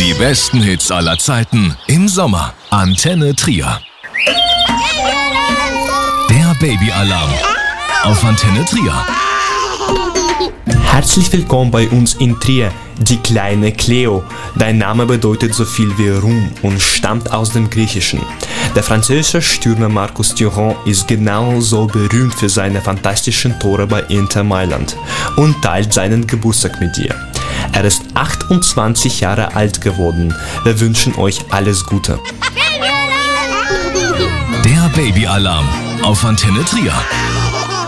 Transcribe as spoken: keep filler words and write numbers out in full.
Die besten Hits aller Zeiten im Sommer. Antenne Trier. Der Babyalarm auf Antenne Trier. Herzlich willkommen bei uns in Trier, die kleine Cleo. Dein Name bedeutet so viel wie Ruhm und stammt aus dem Griechischen. Der französische Stürmer Marcus Thuram ist genauso berühmt für seine fantastischen Tore bei Inter Mailand und teilt seinen Geburtstag mit dir. Er ist achtundzwanzig Jahre alt geworden. Wir wünschen euch alles Gute. Der Babyalarm auf Antenne Trier.